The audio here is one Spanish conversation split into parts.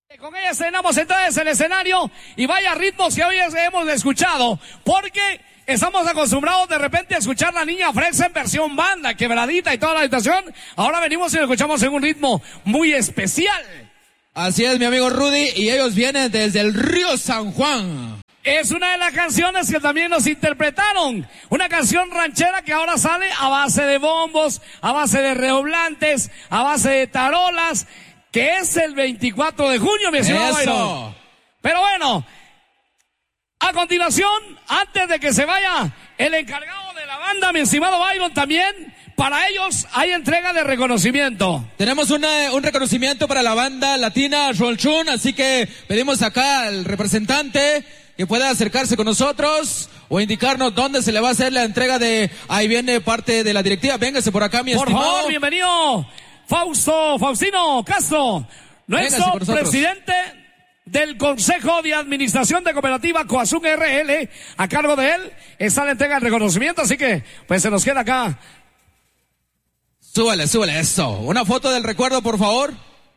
Con ella estrenamos entonces el escenario y vaya ritmos que hoy hemos escuchado, porque estamos acostumbrados de repente a escuchar La Niña Fresa en versión banda, quebradita y toda la habitación. Ahora venimos y lo escuchamos en un ritmo muy especial. Así es, mi amigo Rudy, y ellos vienen desde el Río San Juan. Es una de las canciones que también nos interpretaron. Una canción ranchera que ahora sale a base de bombos, a base de redoblantes, a base de tarolas, que es el 24 de junio, mi estimado Byron. Pero bueno, a continuación, antes de que se vaya el encargado de la banda, mi estimado Byron, también para ellos hay entrega de reconocimiento. Tenemos un reconocimiento para la banda latina Rolchun, así que pedimos acá al representante que pueda acercarse con nosotros o indicarnos dónde se le va a hacer la entrega de... Ahí viene parte de la directiva, véngase por acá, mi estimado. Por favor, bienvenido, Faustino Castro, nuestro presidente del Consejo de Administración de Cooperativa Coazún RL. A cargo de él está la entrega del reconocimiento, así que pues se nos queda acá. Súbale, eso. Una foto del recuerdo, por favor.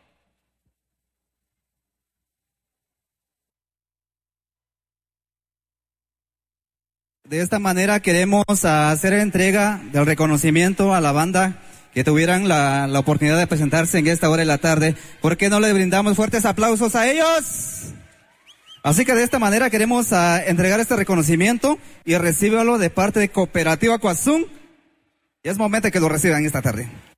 De esta manera queremos hacer entrega del reconocimiento a la banda que tuvieran la oportunidad de presentarse en esta hora de la tarde. ¿Por qué no le brindamos fuertes aplausos a ellos? Así que de esta manera queremos entregar este reconocimiento y recíbalo de parte de Cooperativa Coazún. Y es momento que lo reciban esta tarde.